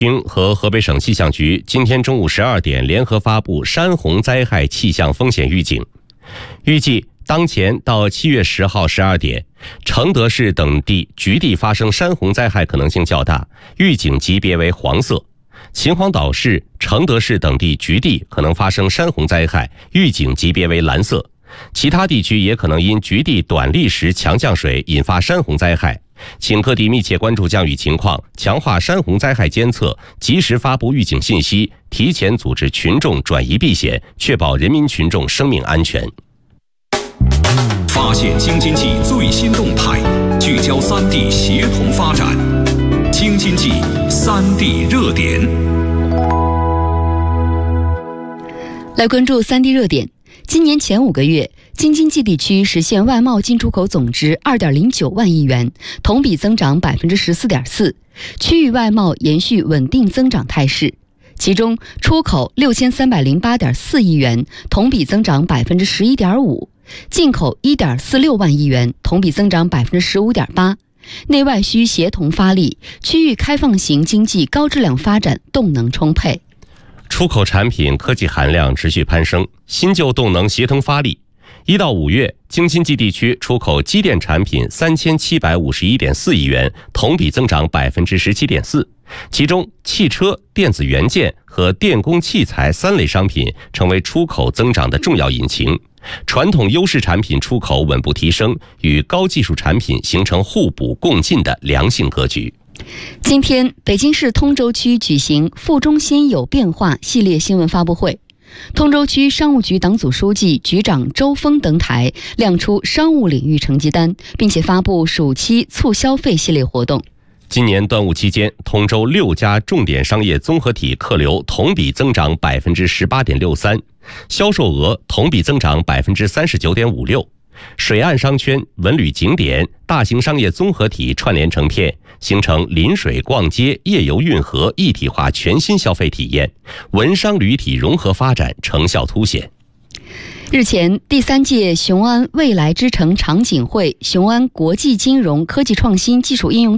京和河北省气象局今天中午12点联合发布山洪灾害气象风险预警，预计当前到7月10号12点，承德市等地局地发生山洪灾害可能性较大，预警级别为黄色；秦皇岛市、承德市等地局地可能发生山洪灾害，预警级别为蓝色。其他地区也可能因局地短砾石强降水引发山洪灾害，请各地密切关注降雨情况，强化山洪灾害监测，及时发布预警信息，提前组织群众转移避险，确保人民群众生命安全。 发现京津冀最新动态，聚焦3地协同发展。京津冀3地热点， 来关注3地热点。今年前5个月，京津冀地区实现外贸进出口总值 2.09 万亿元，同比增长 14.4%， 区域外贸延续稳定增长态势。其中，出口 6308.4 亿元，同比增长 11.5%， 进口 1.46 万亿元，同比增长 15.8%。内外需协同发力，区域开放型经济高质量发展动能充沛。 出口产品科技含量持续攀升，新旧动能协同发力。1到5月，京津冀地区出口机电产品 3751.4 亿元，同比增长 17.4%。其中，汽车、电子元件和电工器材3类商品成为出口增长的重要引擎。传统优势产品出口稳步提升，与高技术产品形成互补共进的良性格局。 今天，北京市通州区举行副中心有变化系列新闻发布会，通州区商务局党组书记、局长周峰登台，亮出商务领域成绩单，并且发布暑期促消费系列活动。 今年端午期间，通州6家重点商业综合体客流同比增长 18.63%， 销售额同比增长 39.56%。水岸商圈、文旅景点、大型商业综合体串联成片，形成临水逛街、夜游运河一体化全新消费体验，文商旅体融合发展成效凸显。 日前，第3届雄安未来之城场景会、雄安国际金融科技创新技术应用